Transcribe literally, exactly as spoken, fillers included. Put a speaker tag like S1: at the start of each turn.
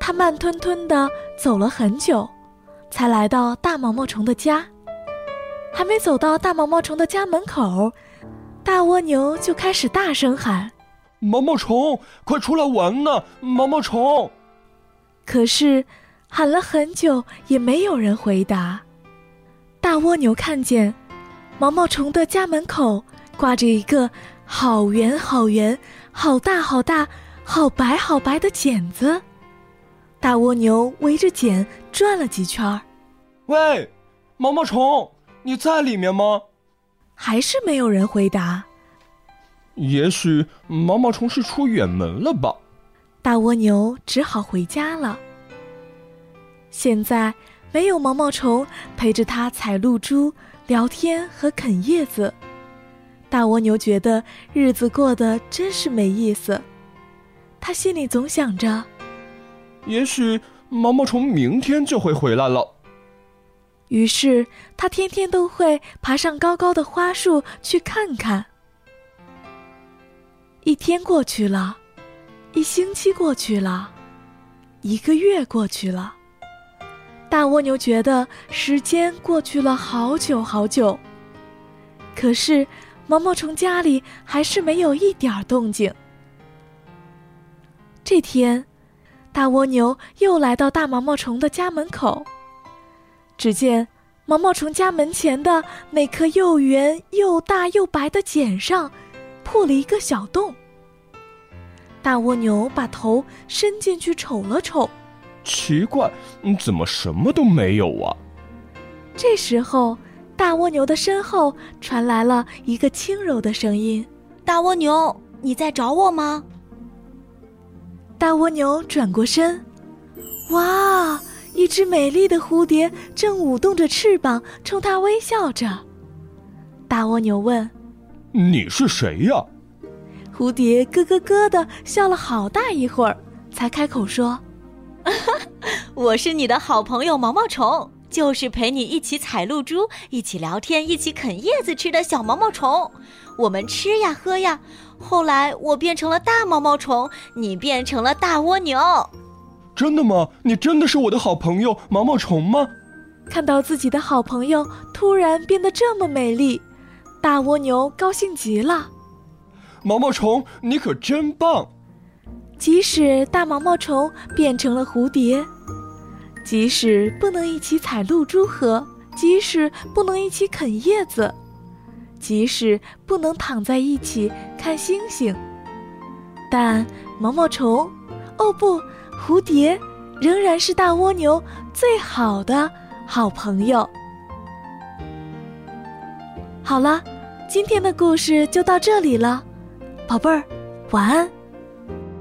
S1: 他慢吞吞地走了很久，才来到大毛毛虫的家。还没走到大毛毛虫的家门口，大蜗牛就开始大声喊：
S2: 毛毛虫，快出来玩呢，毛毛虫！
S1: 可是喊了很久也没有人回答。大蜗牛看见毛毛虫的家门口挂着一个好圆好圆、好大好大、好白好白的茧子。大蜗牛围着茧转了几圈。
S2: 喂，毛毛虫，你在里面吗？
S1: 还是没有人回答。
S2: 也许毛毛虫是出远门了吧。
S1: 大蜗牛只好回家了。现在没有毛毛虫陪着它采露珠、聊天和啃叶子，大蜗牛觉得日子过得真是没意思。他心里总想着，
S2: 也许毛毛虫明天就会回来了。
S1: 于是他天天都会爬上高高的花树去看看。一天过去了，一星期过去了，一个月过去了。大蜗牛觉得时间过去了好久好久，可是毛毛虫家里还是没有一点动静。这天，大蜗牛又来到大毛毛虫的家门口，只见毛毛虫家门前的那颗又圆又大又白的茧上破了一个小洞。大蜗牛把头伸进去瞅了瞅，
S2: 奇怪，怎么什么都没有啊？
S1: 这时候，大蜗牛的身后传来了一个轻柔的声音：
S3: 大蜗牛，你在找我吗？
S1: 大蜗牛转过身，哇，一只美丽的蝴蝶正舞动着翅膀冲它微笑着。大蜗牛问：
S2: 你是谁呀？
S1: 蝴蝶咯咯咯地笑了好大一会儿，才开口说：
S3: 我是你的好朋友毛毛虫，就是陪你一起采露珠、一起聊天、一起啃叶子吃的小毛毛虫。我们吃呀喝呀，后来我变成了大毛毛虫，你变成了大蜗牛。
S2: 真的吗？你真的是我的好朋友毛毛虫吗？
S1: 看到自己的好朋友突然变得这么美丽，大蜗牛高兴极了。
S2: 毛毛虫，你可真棒！
S1: 即使大毛毛虫变成了蝴蝶，即使不能一起采露珠喝，即使不能一起啃叶子，即使不能躺在一起看星星，但毛毛虫，哦不，蝴蝶仍然是大蜗牛最好的好朋友。好了，今天的故事就到这里了，宝贝儿，晚安。